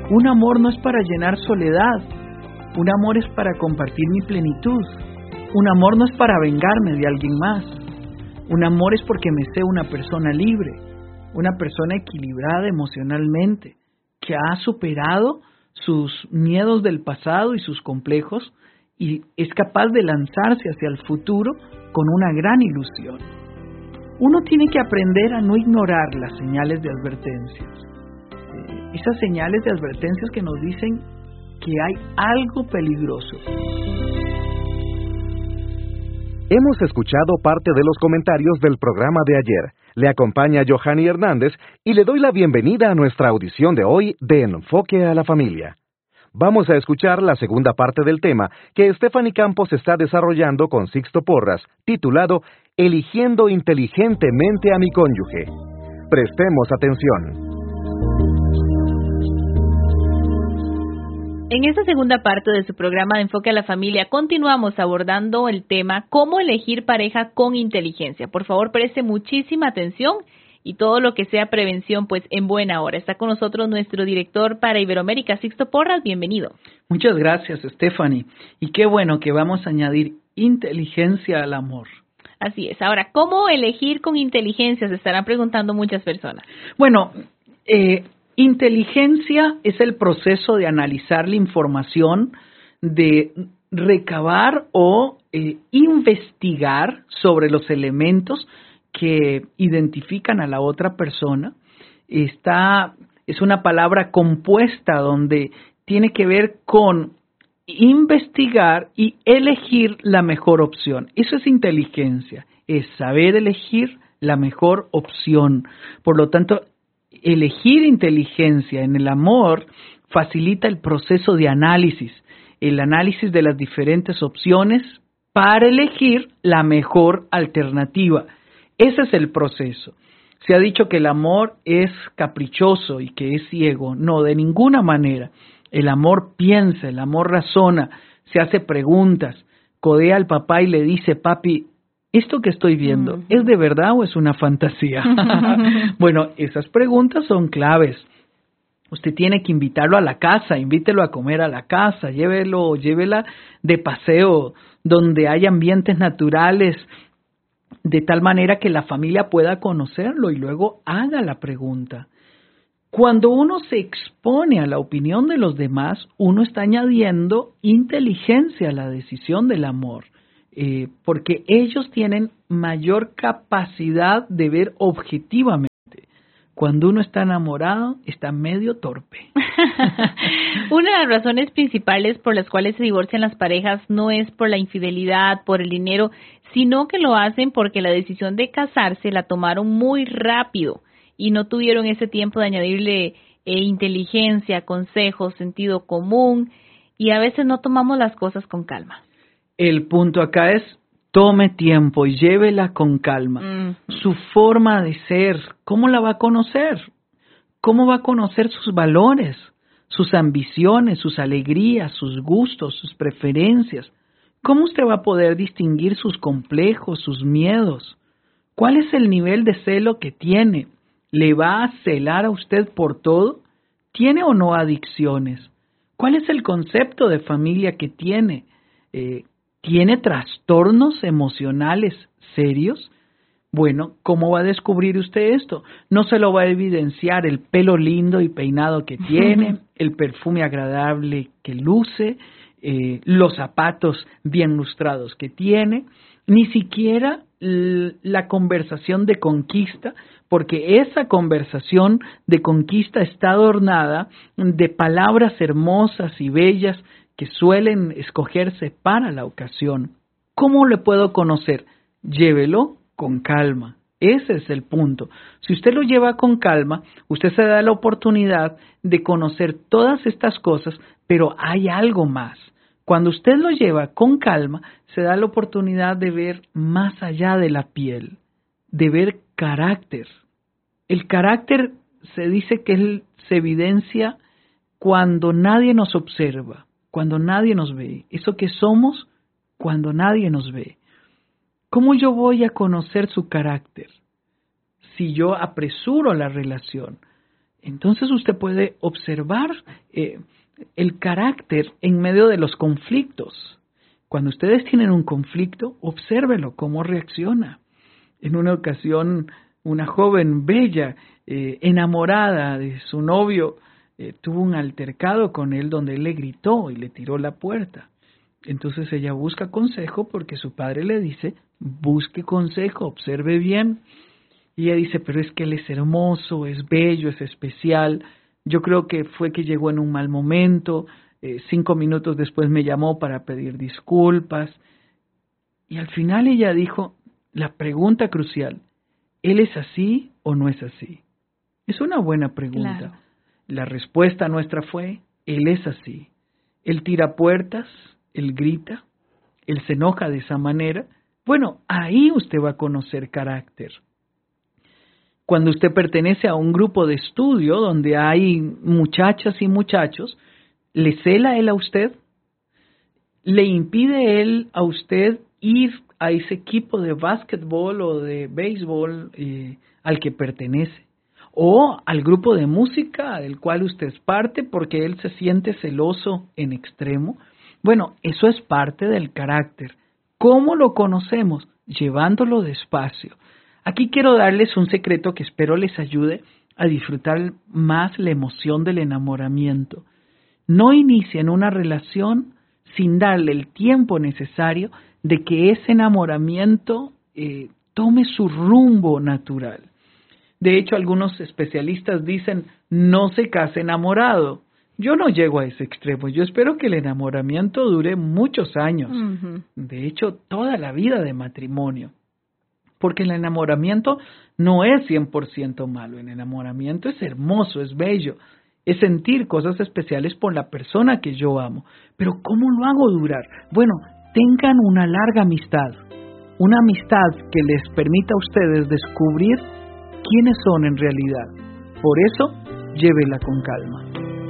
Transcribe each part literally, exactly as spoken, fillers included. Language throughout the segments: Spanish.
Un amor no es para llenar soledad. Un amor es para compartir mi plenitud. Un amor no es para vengarme de alguien más. Un amor es porque me sé una persona libre, una persona equilibrada emocionalmente, que ha superado sus miedos del pasado y sus complejos y es capaz de lanzarse hacia el futuro con una gran ilusión. Uno tiene que aprender a no ignorar las señales de advertencias. Eh, esas señales de advertencias que nos dicen que hay algo peligroso. Hemos escuchado parte de los comentarios del programa de ayer. Le acompaña Johanny Hernández y le doy la bienvenida a nuestra audición de hoy de Enfoque a la Familia. Vamos a escuchar la segunda parte del tema que Stephanie Campos está desarrollando con Sixto Porras, titulado Eligiendo inteligentemente a mi cónyuge. Prestemos atención. En esta segunda parte de su programa de Enfoque a la Familia continuamos abordando el tema cómo elegir pareja con inteligencia. Por favor, preste muchísima atención y todo lo que sea prevención, pues en buena hora. Está con nosotros nuestro director para Iberoamérica, Sixto Porras. Bienvenido. Muchas gracias, Stephanie. Y qué bueno que vamos a añadir inteligencia al amor. Así es. Ahora, ¿cómo elegir con inteligencia? Se estarán preguntando muchas personas. Bueno, eh... inteligencia es el proceso de analizar la información, de recabar o eh, investigar sobre los elementos que identifican a la otra persona. Esta es una palabra compuesta donde tiene que ver con investigar y elegir la mejor opción. Eso es inteligencia, es saber elegir la mejor opción. Por lo tanto, elegir inteligencia en el amor facilita el proceso de análisis, el análisis de las diferentes opciones para elegir la mejor alternativa. Ese es el proceso. Se ha dicho que el amor es caprichoso y que es ciego. No, de ninguna manera. El amor piensa, el amor razona, se hace preguntas, codea al papá y le dice, papi, ¿esto que estoy viendo uh-huh. es de verdad o es una fantasía? Bueno, esas preguntas son claves. Usted tiene que invitarlo a la casa, invítelo a comer a la casa, llévelo, llévela de paseo donde hay ambientes naturales, de tal manera que la familia pueda conocerlo y luego haga la pregunta. Cuando uno se expone a la opinión de los demás, uno está añadiendo inteligencia a la decisión del amor. Eh, porque ellos tienen mayor capacidad de ver objetivamente. Cuando uno está enamorado, está medio torpe. Una de las razones principales por las cuales se divorcian las parejas no es por la infidelidad, por el dinero, sino que lo hacen porque la decisión de casarse la tomaron muy rápido y no tuvieron ese tiempo de añadirle eh, inteligencia, consejos, sentido común, y a veces no tomamos las cosas con calma. El punto acá es, tome tiempo y llévela con calma. Mm. Su forma de ser, ¿cómo la va a conocer? ¿Cómo va a conocer sus valores, sus ambiciones, sus alegrías, sus gustos, sus preferencias? ¿Cómo usted va a poder distinguir sus complejos, sus miedos? ¿Cuál es el nivel de celo que tiene? ¿Le va a celar a usted por todo? ¿Tiene o no adicciones? ¿Cuál es el concepto de familia que tiene? Eh, ¿Tiene trastornos emocionales serios? Bueno, ¿cómo va a descubrir usted esto? No se lo va a evidenciar el pelo lindo y peinado que tiene, el perfume agradable que luce, eh, los zapatos bien lustrados que tiene, ni siquiera l- la conversación de conquista, porque esa conversación de conquista está adornada de palabras hermosas y bellas que suelen escogerse para la ocasión. ¿Cómo le puedo conocer? Llévelo con calma. Ese es el punto. Si usted lo lleva con calma, usted se da la oportunidad de conocer todas estas cosas, pero hay algo más. Cuando usted lo lleva con calma, se da la oportunidad de ver más allá de la piel, de ver carácter. El carácter se dice que él se evidencia cuando nadie nos observa, cuando nadie nos ve. Eso que somos cuando nadie nos ve. ¿Cómo yo voy a conocer su carácter? Si yo apresuro la relación, Entonces usted puede observar eh, el carácter en medio de los conflictos. Cuando ustedes tienen un conflicto, obsérvelo, cómo reacciona. En una ocasión, una joven bella, eh, enamorada de su novio, eh, tuvo un altercado con él donde él le gritó y le tiró la puerta. Entonces ella busca consejo porque su padre le dice, busque consejo, observe bien. Y ella dice, pero es que él es hermoso, es bello, es especial. Yo creo que fue que llegó en un mal momento. Eh, cinco minutos después me llamó para pedir disculpas. Y al final ella dijo, la pregunta crucial, ¿él es así o no es así? Es una buena pregunta. Claro. La respuesta nuestra fue, él es así. Él tira puertas, él grita, él se enoja de esa manera. Bueno, ahí usted va a conocer carácter. Cuando usted pertenece a un grupo de estudio donde hay muchachas y muchachos, ¿le cela él a usted? ¿Le impide él a usted ir a ese equipo de básquetbol o de béisbol eh, al que pertenece? ¿O al grupo de música del cual usted es parte porque él se siente celoso en extremo? Bueno, eso es parte del carácter. ¿Cómo lo conocemos? Llevándolo despacio. Aquí quiero darles un secreto que espero les ayude a disfrutar más la emoción del enamoramiento. No inicien una relación sin darle el tiempo necesario de que ese enamoramiento eh, tome su rumbo natural. De hecho, algunos especialistas dicen, no se case enamorado. Yo no llego a ese extremo. Yo espero que el enamoramiento dure muchos años. Uh-huh. De hecho, toda la vida de matrimonio. Porque el enamoramiento no es cien por ciento malo. El enamoramiento es hermoso, es bello. Es sentir cosas especiales por la persona que yo amo. Pero ¿cómo lo hago durar? Bueno, tengan una larga amistad. Una amistad que les permita a ustedes descubrir quiénes son en realidad. Por eso, llévela con calma.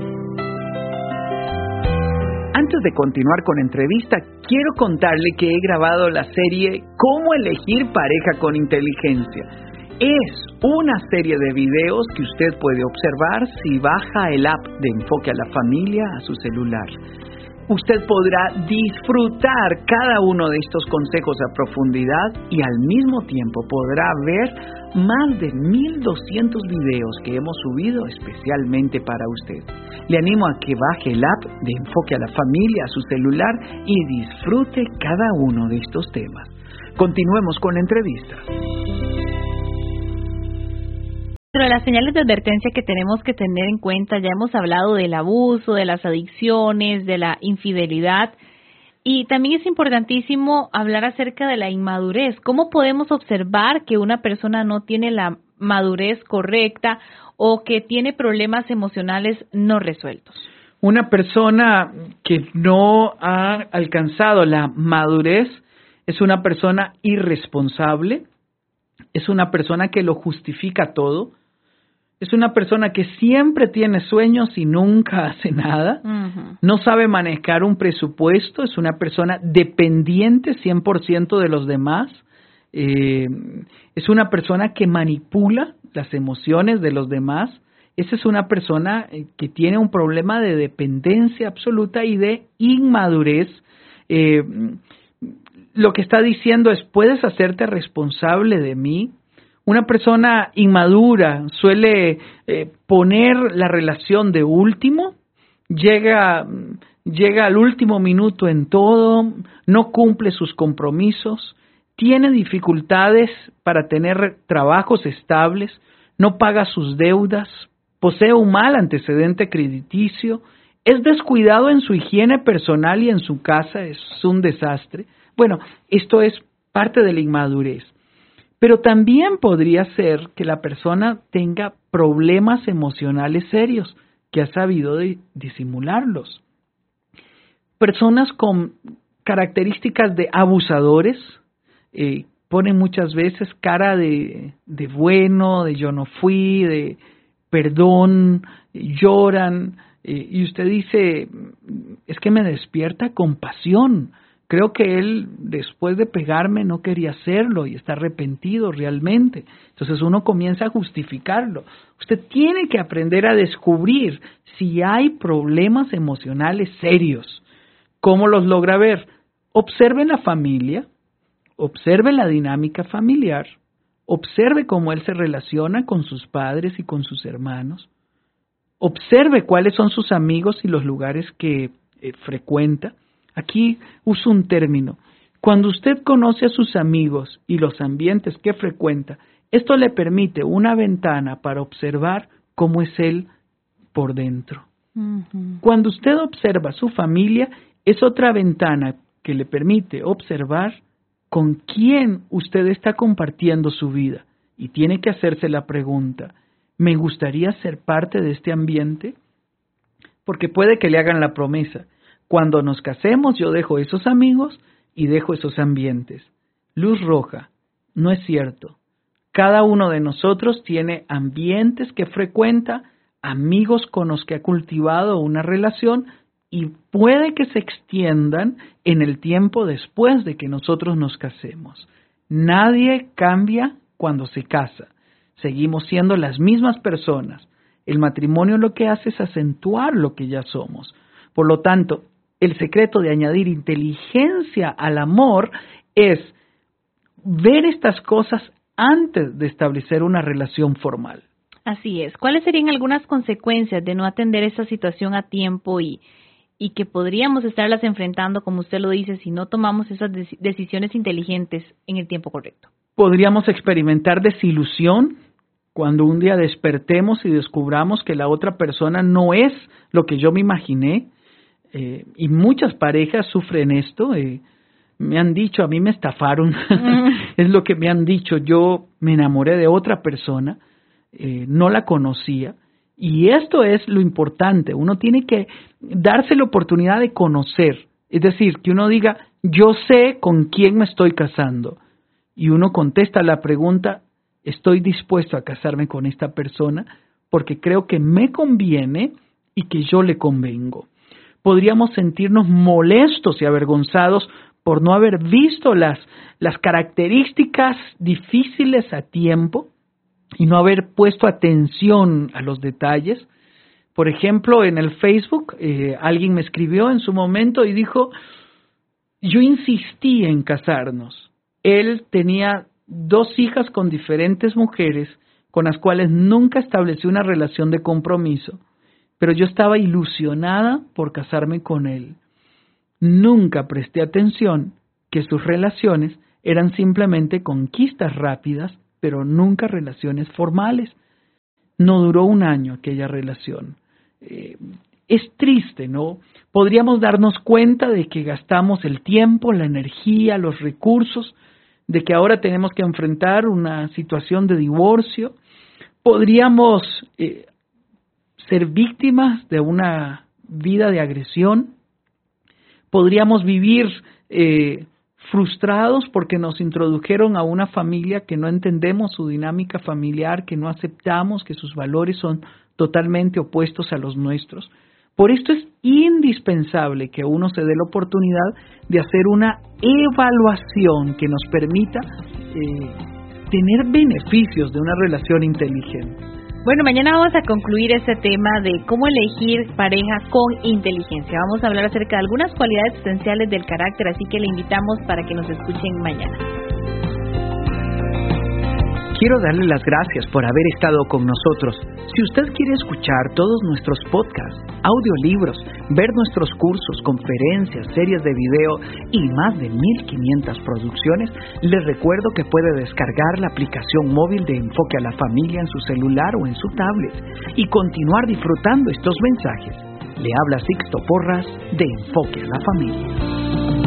Antes de continuar con la entrevista, quiero contarle que he grabado la serie Cómo elegir pareja con inteligencia. Es una serie de videos que usted puede observar si baja el app de Enfoque a la Familia a su celular. Usted podrá disfrutar cada uno de estos consejos a profundidad y al mismo tiempo podrá ver más de mil doscientos videos que hemos subido especialmente para usted. Le animo a que baje el app de Enfoque a la Familia a su celular y disfrute cada uno de estos temas. Continuemos con la entrevista. Pero las señales de advertencia que tenemos que tener en cuenta, ya hemos hablado del abuso, de las adicciones, de la infidelidad, y también es importantísimo hablar acerca de la inmadurez. ¿Cómo podemos observar que una persona no tiene la madurez correcta o que tiene problemas emocionales no resueltos? Una persona que no ha alcanzado la madurez es una persona irresponsable, es una persona que lo justifica todo, es una persona que siempre tiene sueños y nunca hace nada, uh-huh. No sabe manejar un presupuesto, es una persona dependiente cien por ciento de los demás, eh, es una persona que manipula las emociones de los demás, esa es una persona que tiene un problema de dependencia absoluta y de inmadurez. Eh, lo que está diciendo es, ¿puedes hacerte responsable de mí? Una persona inmadura suele eh, poner la relación de último, llega, llega al último minuto en todo, no cumple sus compromisos, tiene dificultades para tener trabajos estables, no paga sus deudas, posee un mal antecedente crediticio, es descuidado en su higiene personal y en su casa, es un desastre. Bueno, esto es parte de la inmadurez. Pero también podría ser que la persona tenga problemas emocionales serios, que ha sabido de disimularlos. Personas con características de abusadores eh, ponen muchas veces cara de, de bueno, de yo no fui, de perdón, lloran, eh, y usted dice, es que me despierta compasión Creo que él, después de pegarme, no quería hacerlo y está arrepentido realmente. Entonces uno comienza a justificarlo. Usted tiene que aprender a descubrir si hay problemas emocionales serios. ¿Cómo los logra ver? Observe la familia, observe la dinámica familiar, observe cómo él se relaciona con sus padres y con sus hermanos, observe cuáles son sus amigos y los lugares que eh, frecuenta. Aquí uso un término. Cuando usted conoce a sus amigos y los ambientes que frecuenta, esto le permite una ventana para observar cómo es él por dentro. Uh-huh. Cuando usted observa a su familia, es otra ventana que le permite observar con quién usted está compartiendo su vida. Y tiene que hacerse la pregunta, ¿me gustaría ser parte de este ambiente? Porque puede que le hagan la promesa, cuando nos casemos yo dejo esos amigos y dejo esos ambientes. Luz roja, no es cierto. Cada uno de nosotros tiene ambientes que frecuenta, amigos con los que ha cultivado una relación y puede que se extiendan en el tiempo después de que nosotros nos casemos. Nadie cambia cuando se casa. Seguimos siendo las mismas personas. El matrimonio lo que hace es acentuar lo que ya somos. Por lo tanto, el secreto de añadir inteligencia al amor es ver estas cosas antes de establecer una relación formal. Así es. ¿Cuáles serían algunas consecuencias de no atender esta situación a tiempo y, y que podríamos estarlas enfrentando, como usted lo dice, si no tomamos esas de- decisiones inteligentes en el tiempo correcto? Podríamos experimentar desilusión cuando un día despertemos y descubramos que la otra persona no es lo que yo me imaginé. Eh, y muchas parejas sufren esto. Eh, me han dicho, a mí me estafaron. Mm. Es lo que me han dicho. Yo me enamoré de otra persona, eh, no la conocía. Y esto es lo importante. Uno tiene que darse la oportunidad de conocer. Es decir, que uno diga, yo sé con quién me estoy casando. Y uno contesta la pregunta, estoy dispuesto a casarme con esta persona porque creo que me conviene y que yo le convengo. Podríamos sentirnos molestos y avergonzados por no haber visto las, las características difíciles a tiempo y no haber puesto atención a los detalles. Por ejemplo, en el Facebook, eh, alguien me escribió en su momento y dijo, yo insistí en casarnos. Él tenía dos hijas con diferentes mujeres con las cuales nunca estableció una relación de compromiso. Pero yo estaba ilusionada por casarme con él. Nunca presté atención que sus relaciones eran simplemente conquistas rápidas, pero nunca relaciones formales. No duró un año aquella relación. Eh, es triste, ¿no? Podríamos darnos cuenta de que gastamos el tiempo, la energía, los recursos, de que ahora tenemos que enfrentar una situación de divorcio. Podríamos Eh, ser víctimas de una vida de agresión, podríamos vivir eh, frustrados porque nos introdujeron a una familia que no entendemos su dinámica familiar, que no aceptamos, que sus valores son totalmente opuestos a los nuestros. Por esto es indispensable que uno se dé la oportunidad de hacer una evaluación que nos permita eh, tener beneficios de una relación inteligente. Bueno, mañana vamos a concluir este tema de cómo elegir pareja con inteligencia. Vamos a hablar acerca de algunas cualidades esenciales del carácter, así que le invitamos para que nos escuchen mañana. Quiero darle las gracias por haber estado con nosotros. Si usted quiere escuchar todos nuestros podcasts, audiolibros, ver nuestros cursos, conferencias, series de video y más de mil quinientas producciones, le recuerdo que puede descargar la aplicación móvil de Enfoque a la Familia en su celular o en su tablet y continuar disfrutando estos mensajes. Le habla Sixto Porras de Enfoque a la Familia.